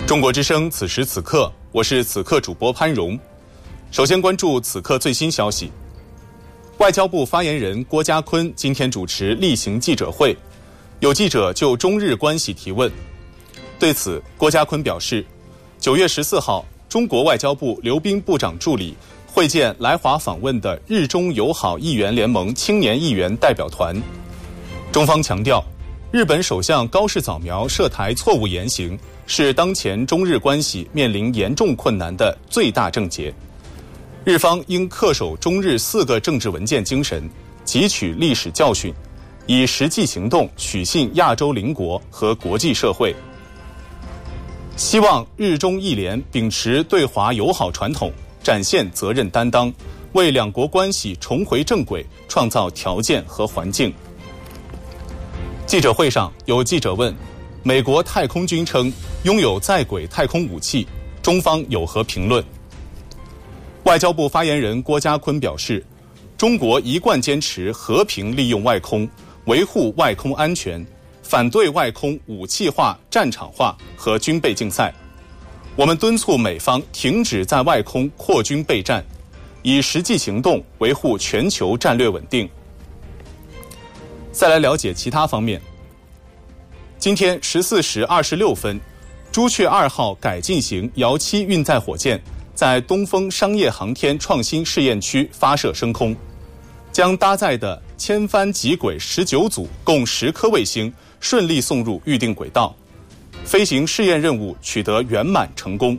中国之声此时此刻，我是此刻主播潘荣。首先关注此刻最新消息。外交部发言人郭家坤今天主持例行记者会，有记者就中日关系提问。对此，郭家坤表示，9月14号，中国外交部刘彬部长助理会见来华访问的日中友好议员联盟青年议员代表团。中方强调，日本首相高市早苗涉台错误言行是当前中日关系面临严重困难的最大症结。日方应恪守中日4个政治文件精神，汲取历史教训，以实际行动取信亚洲邻国和国际社会。希望日中议联秉持对华友好传统，展现责任担当，为两国关系重回正轨创造条件和环境。记者会上，有记者问，美国太空军称拥有在轨太空武器，中方有何评论？外交部发言人郭家坤表示，中国一贯坚持和平利用外空，维护外空安全，反对外空武器化、战场化和军备竞赛。我们敦促美方停止在外空扩军备战，以实际行动维护全球战略稳定。再来了解其他方面。今天14时26分，朱雀2号改进型遥7运载火箭在东风商业航天创新试验区发射升空，将搭载的千帆极轨19组共10颗卫星顺利送入预定轨道，飞行试验任务取得圆满成功。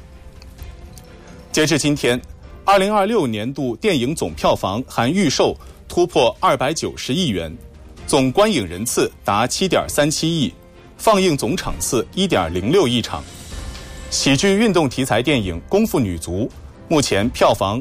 截至今天，2026年度电影总票房含预售突破290亿元，总观影人次达7.37亿，放映总场次1.06亿场。喜剧运动题材电影《功夫女足》目前票房